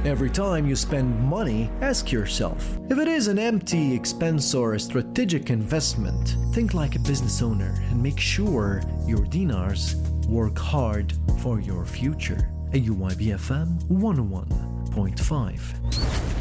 Every time you spend money, ask yourself, if it is an empty expense or a strategic investment, think like a business owner and make sure your dinars work hard for your future. AUYB FM 101.5.